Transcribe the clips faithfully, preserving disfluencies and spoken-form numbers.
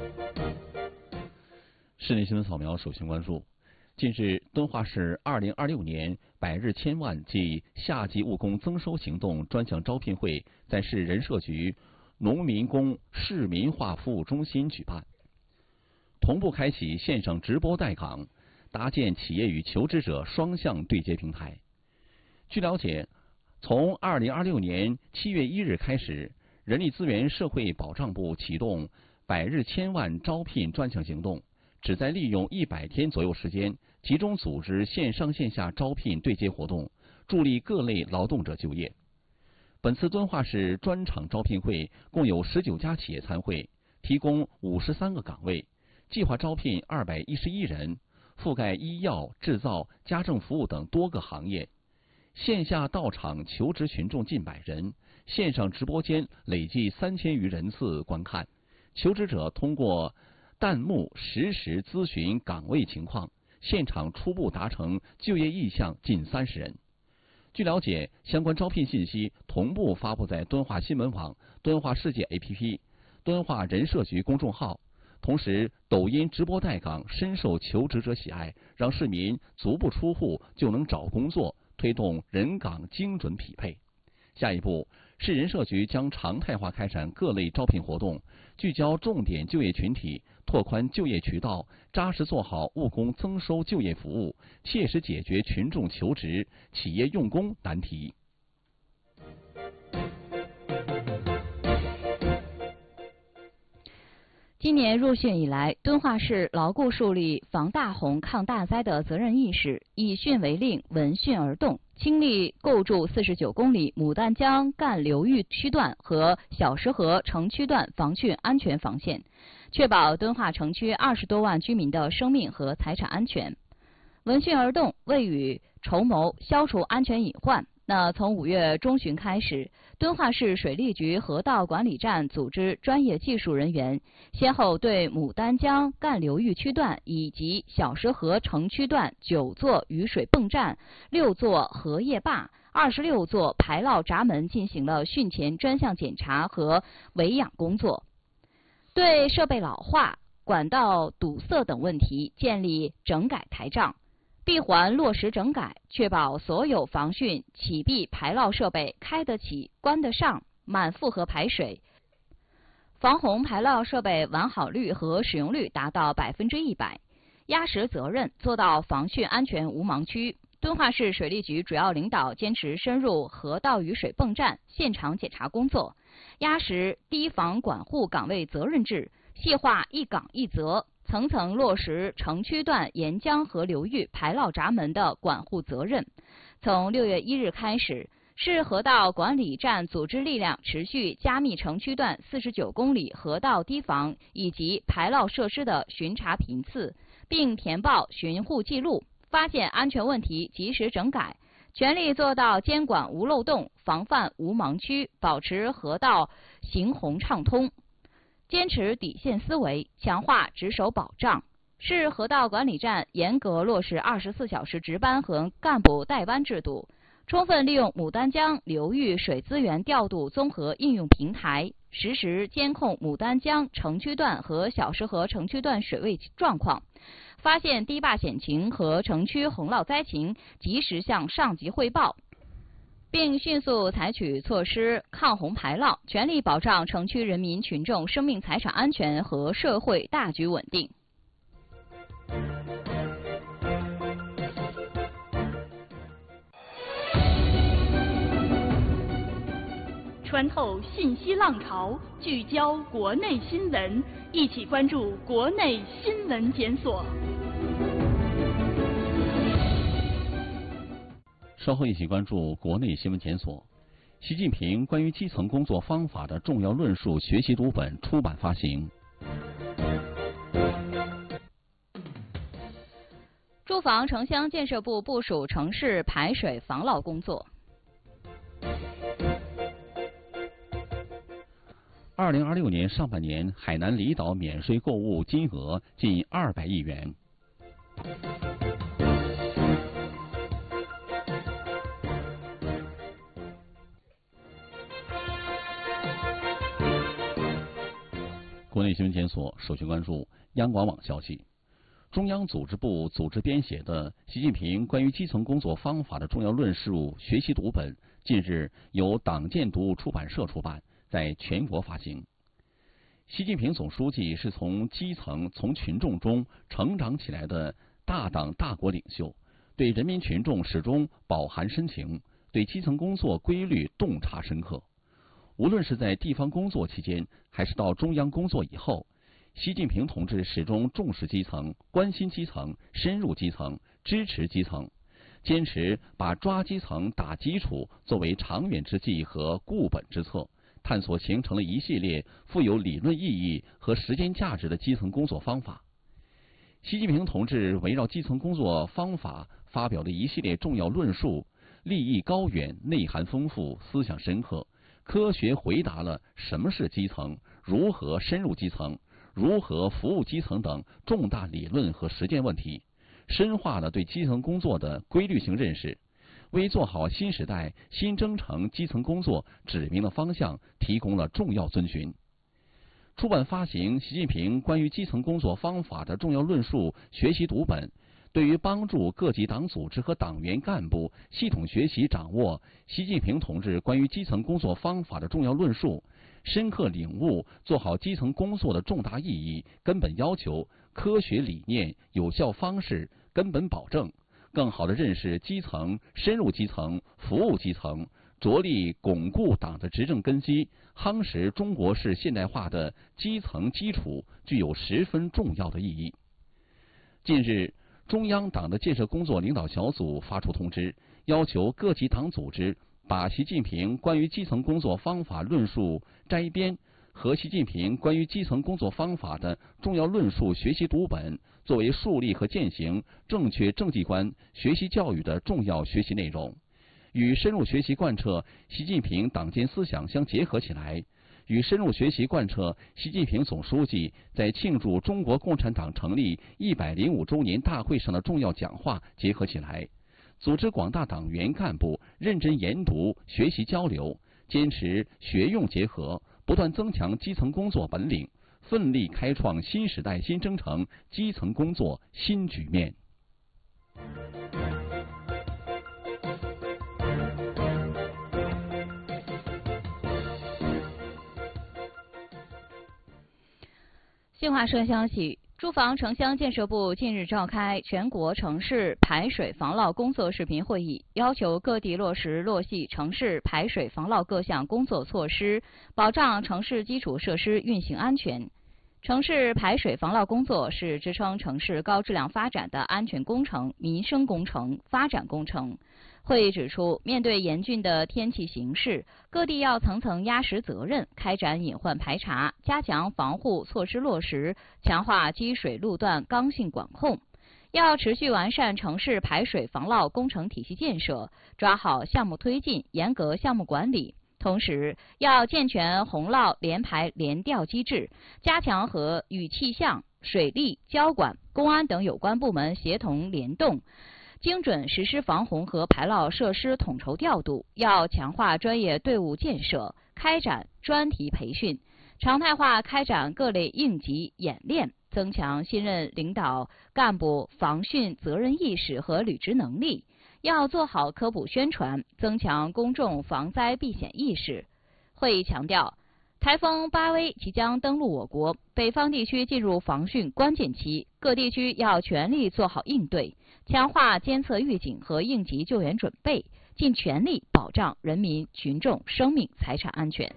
室内新闻扫描，首先关注。近日，敦化市二零二六年百日千万暨夏季务工增收行动专项招聘会在市人社局农民工市民化服务中心举办，同步开启线上直播带岗，搭建企业与求职者双向对接平台。据了解，从二零二六年七月一日开始，人力资源社会保障部启动百日千万招聘专项行动，旨在利用一百天左右时间，集中组织线上线下招聘对接活动，助力各类劳动者就业。本次敦化市专场招聘会共有十九家企业参会，提供五十三个岗位，计划招聘二百一十一人，覆盖医药、制造、家政服务等多个行业。线下到场求职群众近百人，线上直播间累计三千余人次观看。求职者通过弹幕实时咨询岗位情况，现场初步达成就业意向近三十人。据了解，相关招聘信息同步发布在敦化新闻网、敦化世界 A P P、敦化人社局公众号。同时，抖音直播带岗深受求职者喜爱，让市民足不出户就能找工作，推动人岗精准匹配。下一步，市人社局将常态化开展各类招聘活动，聚焦重点就业群体，拓宽就业渠道，扎实做好务工增收就业服务，切实解决群众求职、企业用工难题。 今年入汛以来，敦化市牢固树立防大洪、抗大灾的责任意识，以汛为令，闻汛而动，倾力构筑四十九公里牡丹江干流域区段和小石河城区段防汛安全防线，确保敦化城区二十多万居民的生命和财产安全。闻汛而动，未雨绸缪，消除安全隐患。那从五月中旬开始，敦化市水利局河道管理站组织专业技术人员，先后对牡丹江干流域区段以及小石河城区段九座雨水泵站、六座荷叶坝、二十六座排涝闸门进行了汛前专项检查和维养工作，对设备老化、管道堵塞等问题建立整改台账。闭环落实整改，确保所有防汛启闭排涝设备开得起、关得上、满负荷排水，防洪排涝设备完好率和使用率达到百分之一百，压实责任，做到防汛安全无盲区。敦化市水利局主要领导坚持深入河道雨水泵站现场检查工作，压实堤防管护岗位责任制，细化一岗一责。层层落实城区段沿江河流域排涝闸门的管护责任。从六月一日开始，市河道管理站组织力量持续加密城区段四十九公里河道堤防以及排涝设施的巡查频次，并填报巡护记录，发现安全问题及时整改，全力做到监管无漏洞、防范无盲区，保持河道行洪畅通。坚持底线思维，强化值守保障。市河道管理站严格落实二十四小时值班和干部带班制度，充分利用牡丹江流域水资源调度综合应用平台，实时监控牡丹江城区段和小石河城区段水位状况，发现堤坝险情和城区洪涝灾情，及时向上级汇报，并迅速采取措施抗洪排涝，全力保障城区人民群众生命财产安全和社会大局稳定。 穿透信息浪潮，聚焦国内新闻，一起关注国内新闻检索。 稍后一起关注国内新闻检索。习近平关于基层工作方法的重要论述学习读本出版发行。 住房城乡建设部部署城市排水防涝工作。 二零二六年上半年，海南离岛免税购物金额近二百亿元。 国内新闻检索首先关注央广网消息。中央组织部组织编写的《习近平关于基层工作方法的重要论述》学习读本，近日由党建读出版社出版，在全国发行。习近平总书记是从基层、从群众中成长起来的大党大国领袖，对人民群众始终饱含深情，对基层工作规律洞察深刻。无论是在地方工作期间，还是到中央工作以后，习近平同志始终重视基层、关心基层、深入基层、支持基层，坚持把抓基层、打基础作为长远之计和固本之策，探索形成了一系列富有理论意义和实践价值的基层工作方法。习近平同志围绕基层工作方法发表的一系列重要论述，立意高远，内涵丰富，思想深刻，科学回答了什么是基层、如何深入基层、如何服务基层等重大理论和实践问题，深化了对基层工作的规律性认识，为做好新时代新征程基层工作指明了方向，提供了重要遵循。出版发行《习近平关于基层工作方法的重要论述》学习读本，对于帮助各级党组织和党员干部系统学习掌握习近平同志关于基层工作方法的重要论述，深刻领悟做好基层工作的重大意义、根本要求、科学理念、有效方式、根本保证，更好地认识基层、深入基层、服务基层，着力巩固党的执政根基，夯实中国式现代化的基层基础，具有十分重要的意义。近日，中央党的建设工作领导小组发出通知，要求各级党组织把习近平关于基层工作方法论述摘编和习近平关于基层工作方法的重要论述学习读本作为树立和践行正确政绩观学习教育的重要学习内容，与深入学习贯彻习近平党建思想相结合起来，与深入学习贯彻习近平总书记在庆祝中国共产党成立一百零五周年大会上的重要讲话结合起来，组织广大党员干部认真研读、学习交流，坚持学用结合，不断增强基层工作本领，奋力开创新时代新征程基层工作新局面。 新华社消息，住房城乡建设部近日召开全国城市排水防涝工作视频会议，要求各地落实落细城市排水防涝各项工作措施，保障城市基础设施运行安全。城市排水防涝工作是支撑城市高质量发展的安全工程、民生工程、发展工程。会议指出，面对严峻的天气形势，各地要层层压实责任，开展隐患排查，加强防护措施落实，强化积水路段刚性管控。要持续完善城市排水防涝工程体系建设，抓好项目推进，严格项目管理。同时，要健全洪涝联排联调机制，加强和与气象、水利、交管、公安等有关部门协同联动，精准实施防洪和排涝设施统筹调度。要强化专业队伍建设，开展专题培训，常态化开展各类应急演练，增强新任领导干部防汛责任意识和履职能力。要做好科普宣传，增强公众防灾避险意识。会议强调，台风巴威即将登陆我国，北方地区进入防汛关键期，各地区要全力做好应对，强化监测预警和应急救援准备，尽全力保障人民群众生命财产安全。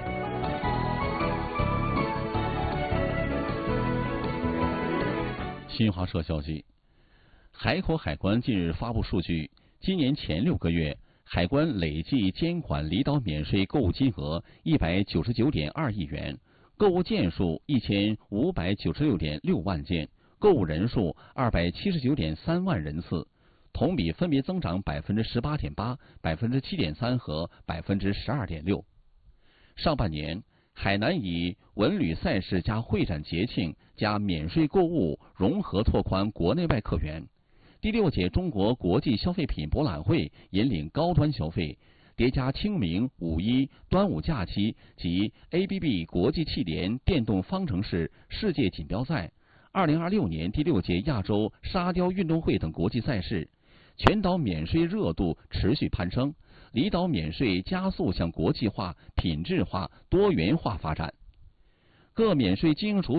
新华社消息，海口海关近日发布数据，今年前六个月，海关累计监管离岛免税购物金额一百九十九点二亿元，购物件数一千五百九十六点六万件，购物人数二百七十九点三万人次，同比分别增长百分之十八点八、百分之七点三和百分之十二点六。上半年，海南以文旅赛事加会展节庆加免税购物融合拓宽国内外客源。第六届中国国际消费品博览会引领高端消费， 叠加清明、五一、端午假期及 A B B 国际汽联电动方程式世界锦标赛、二零二六年第六届亚洲沙雕运动会等国际赛事，全岛免税热度持续攀升，离岛免税加速向国际化、品质化、多元化发展。各免税经营主